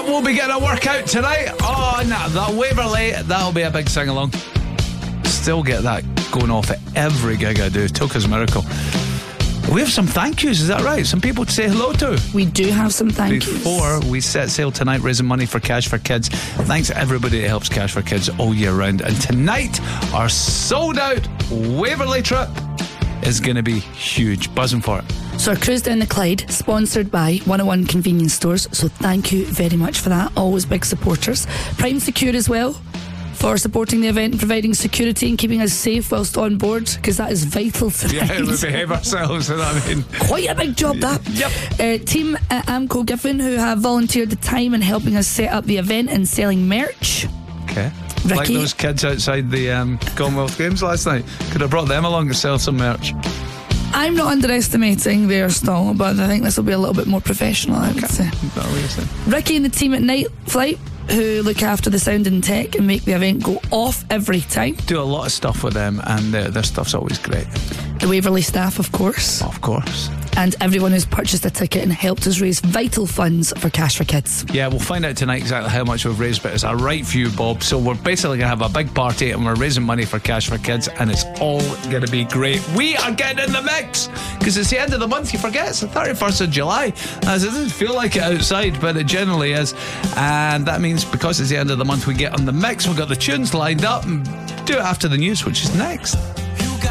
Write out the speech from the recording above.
will be getting a workout tonight. Oh, no, that Waverley, that'll be a big sing-along. Still get that going off at every gig I do. Toka's miracle. We have some thank yous, is that right? Some people to say hello to. We do have some thank yous. Before we set sail tonight, raising money for Cash for Kids. Thanks to everybody that helps Cash for Kids all year round. And tonight, our sold out Waverley trip is going to be huge. Buzzing for it. So our cruise down the Clyde, sponsored by 101 Convenience Stores. So thank you very much for that. Always big supporters. Prime Secure as well, for supporting the event and providing security and keeping us safe whilst on board, because that is vital tonight. Yeah, we behave ourselves, you know what I mean? Quite a big job, that. Yep. Team at Amco Giffen, who have volunteered the time in helping us set up the event and selling merch. Okay. Ricky. Like those kids outside the Commonwealth Games last night. Could have brought them along to sell some merch. I'm not underestimating their stall, but I think this will be a little bit more professional, I would say. Ricky and the team at Night Flight, who look after the sound and tech and make the event go off every time. Do a lot of stuff with them, and their stuff's always great. The Waverley staff, of course. Of course. And everyone who's purchased a ticket and helped us raise vital funds for Cash for Kids. Yeah, we'll find out tonight exactly how much we've raised, but it's a right few, Bob. So we're basically going to have a big party and we're raising money for Cash for Kids, and it's all going to be great. We are getting in the mix because it's the end of the month. You forget it's the 31st of July, as it doesn't feel like it outside, but it generally is. And that means because it's the end of the month, we get on the mix. We've got the tunes lined up and do it after the news, which is next.